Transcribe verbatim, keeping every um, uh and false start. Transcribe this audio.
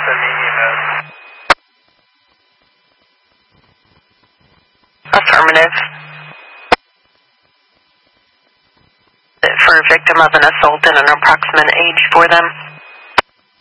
sending email. Affirmative. For a victim of an assault and an approximate age for them.